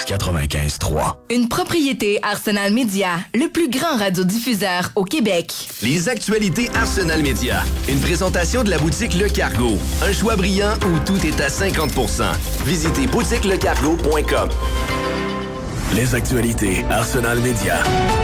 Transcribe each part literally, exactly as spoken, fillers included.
quatre-vingt-quinze trois. Une propriété Arsenal Média, le plus grand radiodiffuseur au Québec. Les actualités Arsenal Média. Une présentation de la boutique Le Cargo. Un choix brillant où tout est à cinquante pour cent. Visitez boutique le cargo point com. Les actualités Arsenal Média.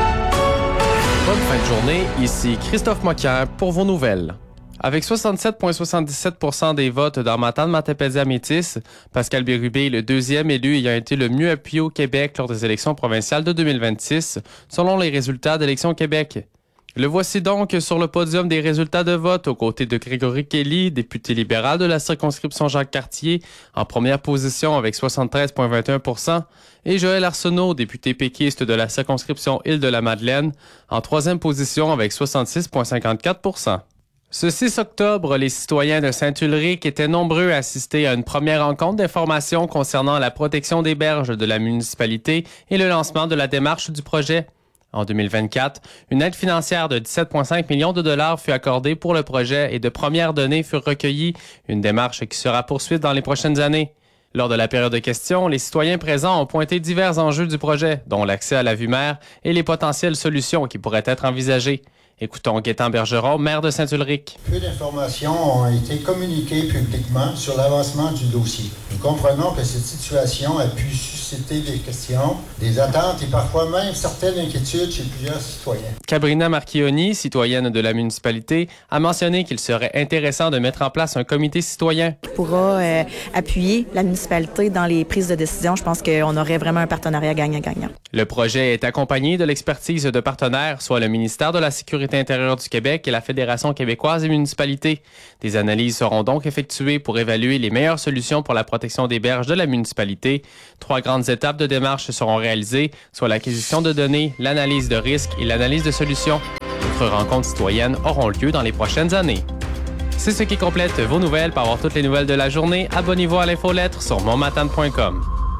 Bonne fin de journée, ici Christophe Moquin pour vos nouvelles. Avec soixante-sept virgule soixante-dix-sept pour cent des votes dans Matane-Matapédia-Métis, Pascal Bérubé est le deuxième élu ayant été le mieux appuyé au Québec lors des élections provinciales de deux mille vingt-six, selon les résultats d'Élections Québec. Le voici donc sur le podium des résultats de vote, aux côtés de Grégory Kelly, député libéral de la circonscription Jacques-Cartier, en première position avec soixante-treize virgule vingt et un pour cent, et Joël Arsenault, député péquiste de la circonscription Île-de-la-Madeleine, en troisième position avec soixante-six virgule cinquante-quatre pour cent. Ce six octobre, les citoyens de Saint-Ulrich étaient nombreux à assister à une première rencontre d'information concernant la protection des berges de la municipalité et le lancement de la démarche du projet. En deux mille vingt-quatre, une aide financière de dix-sept virgule cinq millions de dollars fut accordée pour le projet et de premières données furent recueillies, une démarche qui sera poursuivie dans les prochaines années. Lors de la période de questions, les citoyens présents ont pointé divers enjeux du projet, dont l'accès à la vue mer et les potentielles solutions qui pourraient être envisagées. Écoutons Gaétan Bergeron, maire de Saint-Ulrich. Peu d'informations ont été communiquées publiquement sur l'avancement du dossier. Nous comprenons que cette situation a pu susciter des questions, des attentes et parfois même certaines inquiétudes chez plusieurs citoyens. Cabrina Marchioni, citoyenne de la municipalité, a mentionné qu'il serait intéressant de mettre en place un comité citoyen. Qui pourra euh, appuyer la municipalité dans les prises de décision. Je pense qu'on aurait vraiment un partenariat gagnant-gagnant. Le projet est accompagné de l'expertise de partenaires, soit le ministère de la Sécurité intérieure du Québec et la Fédération québécoise des municipalités. Des analyses seront donc effectuées pour évaluer les meilleures solutions pour la protection des berges de la municipalité. Trois grandes étapes de démarche seront réalisées, soit l'acquisition de données, l'analyse de risques et l'analyse de solutions. D'autres rencontres citoyennes auront lieu dans les prochaines années. C'est ce qui complète vos nouvelles. Pour avoir toutes les nouvelles de la journée, abonnez-vous à l'infolettre sur montmatane point com.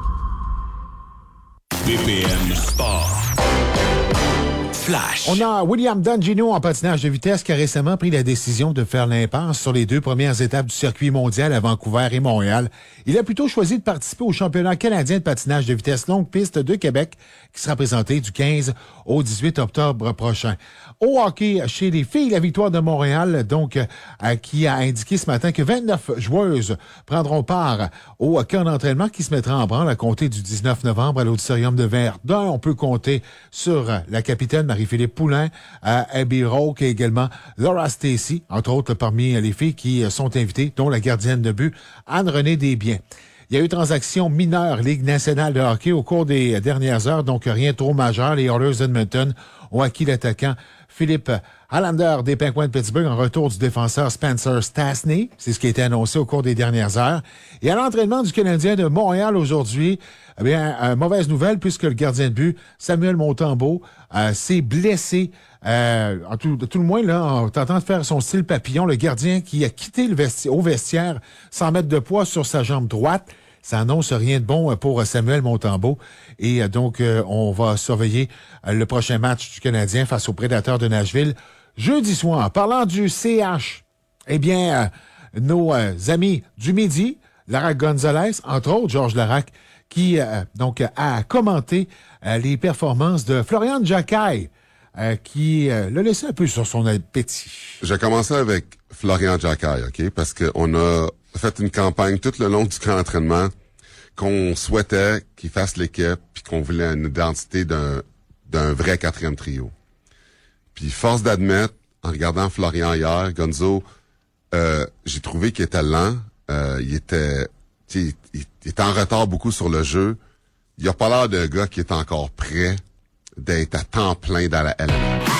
B P M Sport. Flash. On a William Dangino en patinage de vitesse qui a récemment pris la décision de faire l'impasse sur les deux premières étapes du circuit mondial à Vancouver et Montréal. Il a plutôt choisi de participer au championnat canadien de patinage de vitesse longue piste de Québec qui sera présenté du quinze au dix-huit octobre prochain. Au hockey, chez les filles, la victoire de Montréal, donc, euh, qui a indiqué ce matin que vingt-neuf joueuses prendront part au camp d'entraînement qui se mettra en branle à compter du dix-neuf novembre à l'auditorium de Verdun. On peut compter sur la capitaine Marie-Philippe Poulin, euh, Abby Roque et également Laura Stacey, entre autres parmi les filles qui sont invitées, dont la gardienne de but, Anne-Renée Desbiens. Il y a eu transaction mineure Ligue nationale de hockey au cours des dernières heures, donc rien trop majeur. Les Oilers d'Edmonton ont acquis l'attaquant Philippe Hallander des Penguins de Pittsburgh en retour du défenseur Spencer Stastny. C'est ce qui a été annoncé au cours des dernières heures. Et à l'entraînement du Canadien de Montréal aujourd'hui, eh bien, euh, mauvaise nouvelle puisque le gardien de but, Samuel Montembeault, euh, s'est blessé. Euh, en tout, de tout le moins, là, en tentant de faire son style papillon, le gardien qui a quitté le vesti- au vestiaire sans mettre de poids sur sa jambe droite. Ça annonce rien de bon pour Samuel Montembeault. Et euh, donc, euh, on va surveiller euh, le prochain match du Canadien face aux Prédateurs de Nashville jeudi soir. Parlant du C H, eh bien, euh, nos euh, amis du Midi, Larac Gonzalez, entre autres, Georges Larac, qui euh, donc a commenté euh, les performances de Florian Jacquet, euh, qui euh, l'a laissé un peu sur son appétit. J'ai commencé avec Florian Jacquet, OK? Parce qu'on a fait une campagne tout le long du camp d'entraînement qu'on souhaitait qu'il fasse l'équipe puis qu'on voulait une identité d'un d'un vrai quatrième trio. Puis force d'admettre, en regardant Florian hier, Gonzo, euh, j'ai trouvé qu'il était lent, euh, il était il, il, il était en retard beaucoup sur le jeu. Il a pas l'air d'un gars qui est encore prêt d'être à temps plein dans la L M A.